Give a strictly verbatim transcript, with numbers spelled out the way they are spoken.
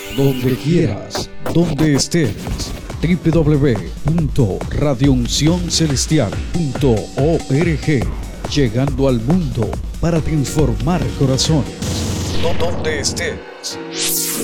donde quieras, donde estés. w w w punto radio unción celestial punto org, llegando al mundo para transformar corazones. Donde estés.